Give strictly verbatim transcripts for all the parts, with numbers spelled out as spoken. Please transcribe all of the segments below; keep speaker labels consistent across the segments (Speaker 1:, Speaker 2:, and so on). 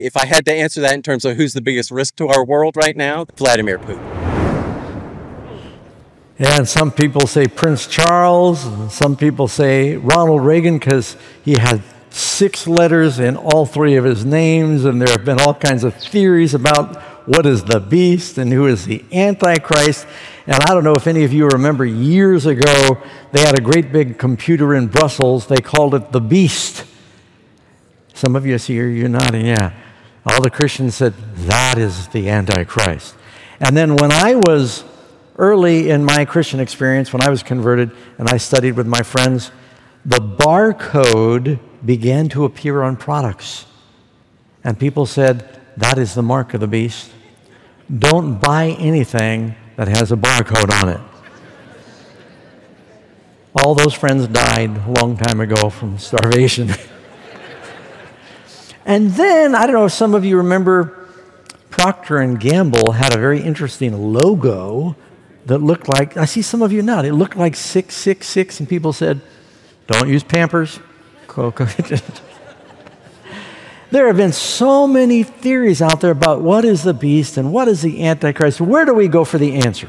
Speaker 1: If I had to answer that in terms of who's the biggest risk to our world right now, Vladimir Putin.
Speaker 2: And some people say Prince Charles, and some people say Ronald Reagan because he had six letters in all three of his names, and there have been all kinds of theories about what is the beast and who is the Antichrist. And I don't know if any of you remember years ago, they had a great big computer in Brussels. They called it the beast. Some of you see here, you're nodding, yeah. All the Christians said, that is the Antichrist. And then when I was early in my Christian experience, when I was converted and I studied with my friends, the barcode began to appear on products. And people said, that is the mark of the beast. Don't buy anything that has a barcode on it. All those friends died a long time ago from starvation. And then, I don't know if some of you remember, Procter and Gamble had a very interesting logo that looked like, I see some of you nod, it looked like six six six, and people said, don't use Pampers. There have been so many theories out there about what is the beast and what is the Antichrist. Where do we go for the answer?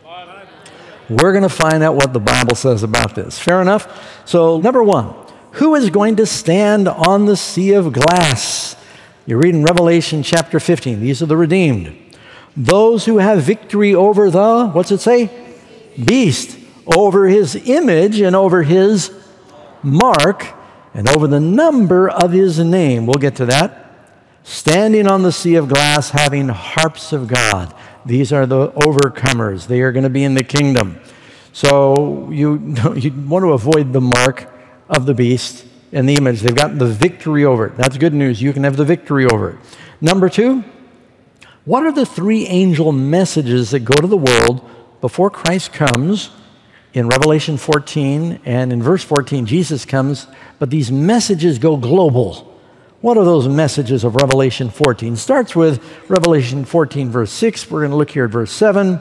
Speaker 2: We're going to find out what the Bible says about this. Fair enough? So, number one, who is going to stand on the sea of glass? You read in Revelation chapter fifteen. These are the redeemed. Those who have victory over the, what's it say? Beast. Over his image and over his mark and over the number of his name. We'll get to that. Standing on the sea of glass, having harps of God. These are the overcomers. They are going to be in the kingdom. So you, you want to avoid the mark of the beast and the image. They've got the victory over it. That's good news. You can have the victory over it. Number two, what are the three angel messages that go to the world before Christ comes? In Revelation fourteen and in verse fourteen, Jesus comes, but these messages go global. What are those messages of Revelation fourteen? Starts with Revelation fourteen, verse six. We're going to look here at verse seven.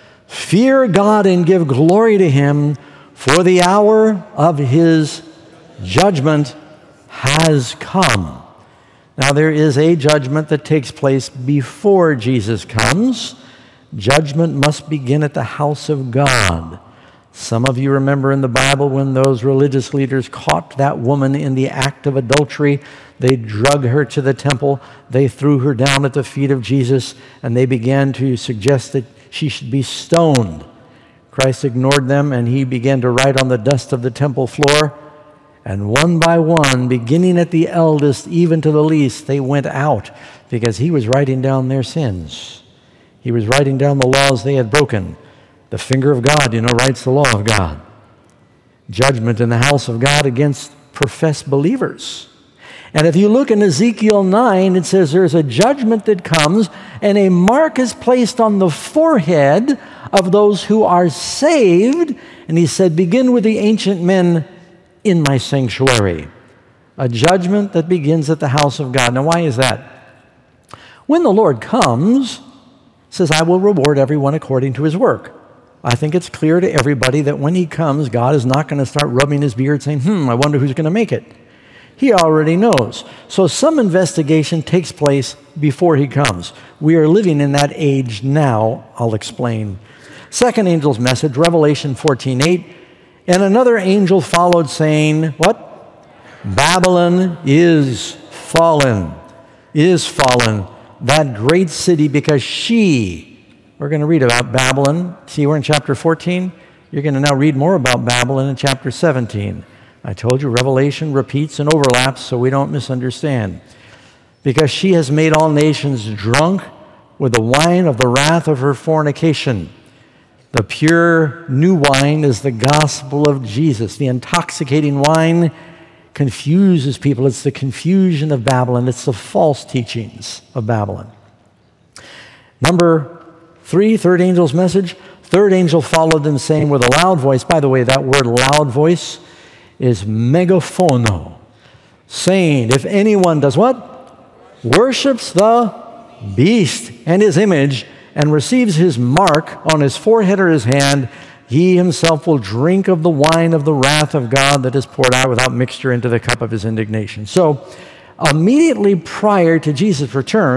Speaker 2: Fear God and give glory to him, for the hour of his judgment has come. Now, there is a judgment that takes place before Jesus comes. Judgment must begin at the house of God. Some of you remember in the Bible when those religious leaders caught that woman in the act of adultery. They drug her to the temple. They threw her down at the feet of Jesus, and they began to suggest that she should be stoned. Christ ignored them, and he began to write on the dust of the temple floor. And one by one, beginning at the eldest, even to the least, they went out because he was writing down their sins. He was writing down the laws they had broken. The finger of God, you know, writes the law of God. Judgment in the house of God against professed believers. And if you look in Ezekiel nine, it says there's a judgment that comes, and a mark is placed on the forehead of those who are saved. And he said, begin with the ancient men in my sanctuary. A judgment that begins at the house of God. Now, why is that? When the Lord comes, it says, I will reward everyone according to his work. I think it's clear to everybody that when he comes, God is not going to start rubbing his beard saying, hmm, I wonder who's going to make it. He already knows. So some investigation takes place before he comes. We are living in that age now. I'll explain. Second angel's message, Revelation fourteen eight. And another angel followed saying, what? Babylon is fallen, is fallen, that great city, because she, we're going to read about Babylon. See, we're in chapter fourteen. You're going to now read more about Babylon in chapter seventeen. I told you Revelation repeats and overlaps so we don't misunderstand. Because she has made all nations drunk with the wine of the wrath of her fornication. The pure new wine is the gospel of Jesus. The intoxicating wine confuses people. It's the confusion of Babylon. It's the false teachings of Babylon. Number three, third angel's message. Third angel followed them, saying with a loud voice. By the way, that word loud voice is megaphono, saying, if anyone does what? Worships the beast and his image and receives his mark on his forehead or his hand, he himself will drink of the wine of the wrath of God that is poured out without mixture into the cup of his indignation. So immediately prior to Jesus' return,